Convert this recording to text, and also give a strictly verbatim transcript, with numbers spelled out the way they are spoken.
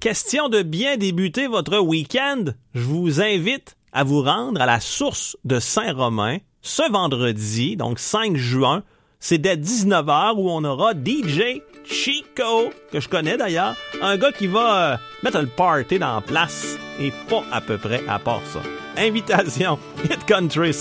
question de bien débuter votre week-end, je vous invite à vous rendre à la source de Saint-Romain ce vendredi, donc cinq juin. C'est dès dix-neuf heures où on aura D J Chico, que je connais d'ailleurs, un gars qui va euh, mettre le party dans la place et pas à peu près à part ça. Invitation, Hit Country